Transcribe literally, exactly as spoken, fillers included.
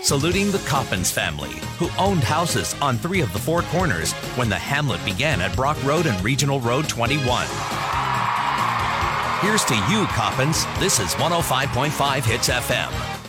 saluting the Coppins family, who owned houses on three of the four corners when the hamlet began at Brock Road and Regional Road twenty-one. Here's to you, Coppins. This is one oh five point five Hits F M.